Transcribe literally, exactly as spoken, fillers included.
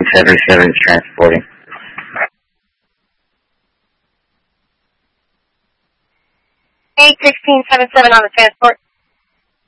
seventy-seven is transporting. eight sixteen seventy-seven on the transport.